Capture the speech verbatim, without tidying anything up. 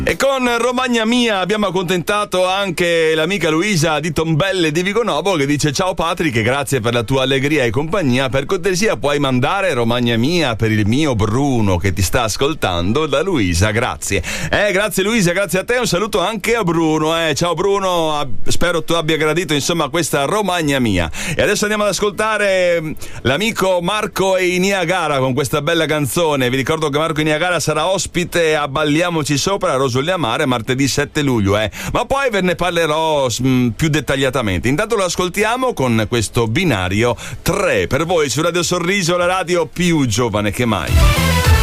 E con Romagna Mia abbiamo accontentato anche l'amica Luisa di Tombelle di Vigonovo, che dice: ciao Patrick, grazie per la tua allegria e compagnia, per cortesia puoi mandare Romagna Mia per il mio Bruno che ti sta ascoltando, da Luisa, grazie. Eh, grazie Luisa, grazie a te, un saluto anche a Bruno, eh. Ciao Bruno, spero tu abbia gradito insomma questa Romagna Mia. E adesso andiamo ad ascoltare l'amico Marco e i Niagara con questa bella canzone. Vi ricordo che Marco e Niagara sarà ospite a Balliamoci Sopra a Rosolliamare martedì sette luglio, eh. Ma poi ve ne parlerò mh, più dettagliatamente. Intanto lo ascoltiamo con questo binario tre per voi su Radio Sorriso, la radio più giovane che mai.